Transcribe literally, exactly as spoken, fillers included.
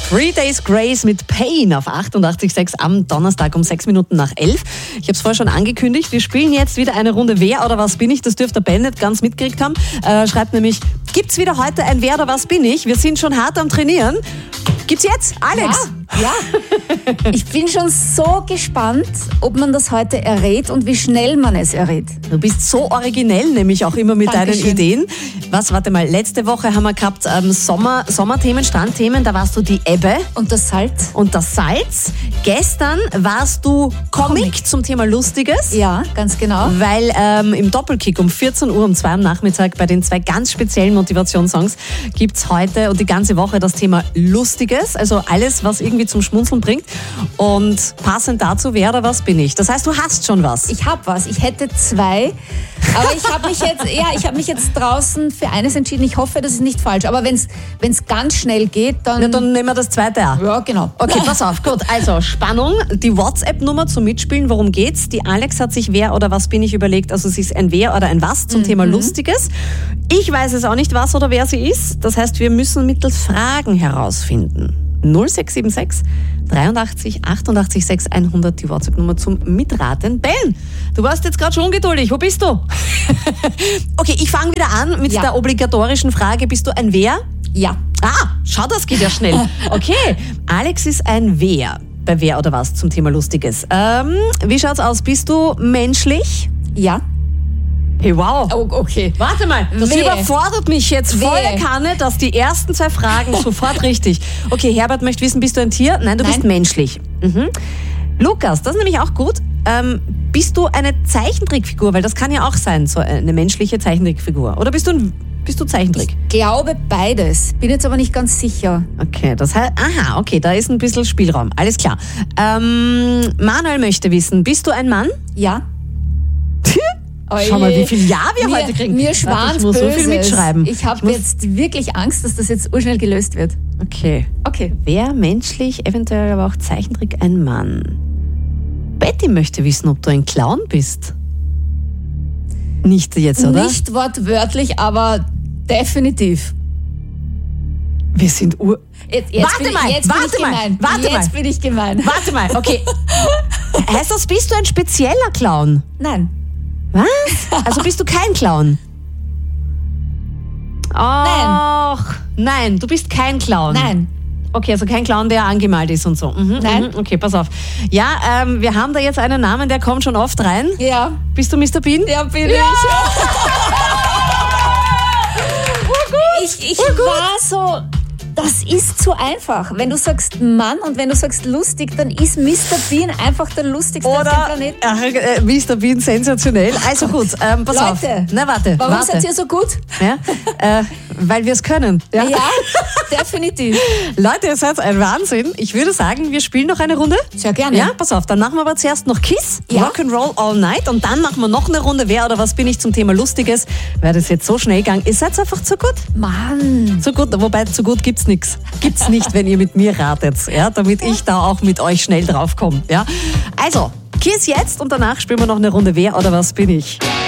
Three Days Grace mit Pain auf achtundachtzig Komma sechs am Donnerstag um sechs Minuten nach elf. Ich habe es vorher schon angekündigt, wir spielen jetzt wieder eine Runde Wer oder was bin ich? Das dürfte der Ben nicht ganz mitgekriegt haben. Äh, schreibt nämlich, gibt's wieder heute ein Wer oder was bin ich? Wir sind schon hart am Trainieren. Gibt's jetzt? Alex? Ja, ja. Ich bin schon so gespannt, ob man das heute errät und wie schnell man es errät. Du bist so originell, nämlich auch immer mit Dankeschön. deinen Ideen. Was, warte mal, letzte Woche haben wir gehabt ähm, Sommer, Sommerthemen, Strandthemen, da warst du die Ebbe. Und das Salz? Und das Salz. Gestern warst du Comic, Comic. zum Thema Lustiges. Ja, ganz genau. Weil ähm, im Doppelkick um vierzehn Uhr um zwei am Nachmittag bei den zwei ganz speziellen Motivationssongs gibt's heute und die ganze Woche das Thema Lustiges. Also alles, was irgendwie zum Schmunzeln bringt. Und passend dazu, wer oder was bin ich? Das heißt, du hast schon was. Ich habe was. Ich hätte zwei. Aber ich habe mich jetzt, ja, ich habe mich jetzt draußen für eines entschieden. Ich hoffe, das ist nicht falsch. Aber wenn es ganz schnell geht, dann... Ja, dann nehmen wir das zweite auch. Ja, genau. Okay, pass auf. Gut, also Spannung. Die WhatsApp-Nummer zum Mitspielen. Worum geht's? Die Alex hat sich wer oder was bin ich überlegt. Also sie ist ein Wer oder ein Was zum mhm. Thema Lustiges. Ich weiß es auch nicht, was oder wer sie ist. Das heißt, wir müssen mittels Fragen herausfinden. null sechs sieben sechs dreiundachtzig achtundachtzig sechs hundert die WhatsApp-Nummer zum Mitraten. Ben, du warst jetzt gerade schon ungeduldig. Wo bist du? Okay, ich fange wieder an mit ja. der obligatorischen Frage. Bist du ein Wer? Ja. Ah, schau, das geht ja schnell. Okay, Alex ist ein Wer. Bei Wer oder was zum Thema Lustiges. Ähm, wie schaut's aus? Bist du menschlich? Ja. Hey, wow. Oh, okay. Warte mal, das Wehe. überfordert mich jetzt volle Wehe. Kanne, dass die ersten zwei Fragen sofort richtig. Okay, Herbert möchte wissen, bist du ein Tier? Nein, du Nein. bist menschlich. Mhm. Lukas, das ist nämlich auch gut. Ähm, bist du eine Zeichentrickfigur? Weil das kann ja auch sein, so eine menschliche Zeichentrickfigur. Oder bist du, ein, bist du Zeichentrick? Ich glaube beides. Bin jetzt aber nicht ganz sicher. Okay, das heißt, aha, okay, da ist ein bisschen Spielraum. Alles klar. Ähm, Manuel möchte wissen, bist du ein Mann? Ja. Schau mal, wie viel Ja wir mir, heute kriegen. Mir schwant Ich muss so viel mitschreiben. Ich habe jetzt wirklich Angst, dass das jetzt urschnell gelöst wird. Okay. Okay. Wer menschlich, eventuell aber auch Zeichentrick, ein Mann? Betty möchte wissen, ob du ein Clown bist. Nicht jetzt, oder? Nicht wortwörtlich, aber definitiv. Wir sind ur... Jetzt, jetzt warte bin mal, ich, jetzt warte bin ich mal, gemein. warte jetzt mal. bin ich gemein. Warte mal, okay. Heißt das, bist du ein spezieller Clown? Nein. Was? Also bist du kein Clown? Och, nein, du bist kein Clown. Nein. Okay, also kein Clown, der angemalt ist und so. Mhm, Nein. Mhm, okay, pass auf. Ja, ähm, wir haben da jetzt einen Namen, der kommt schon oft rein. Ja. Bist du Mister Bean? Ja, bin ja. ich. Ich, ich war so... Das ist zu einfach. Wenn du sagst Mann und wenn du sagst lustig, dann ist Mister Bean einfach der lustigste auf dem Oder Planeten. Ach, äh, Mister Bean, sensationell. Also gut, ähm, pass Leute, auf. Na, warte. Warum warte. seid ihr so gut? Ja? äh, weil wir es können. Ja? Ja, definitiv. Leute, ihr seid ein Wahnsinn. Ich würde sagen, wir spielen noch eine Runde. Sehr gerne. Ja, pass auf. Dann machen wir aber zuerst noch Kiss, Ja. Rock'n'Roll All Night und dann machen wir noch eine Runde Wer oder was bin ich zum Thema Lustiges. Weil das jetzt so schnell gegangen ist. Ihr seid einfach zu gut. Mann. Zu gut, wobei zu gut gibt's nichts. Gibt's nicht, wenn ihr mit mir ratet, ja, damit ich da auch mit euch schnell drauf komme. Ja. Also, Kiss jetzt und danach spielen wir noch eine Runde Wer oder was bin ich.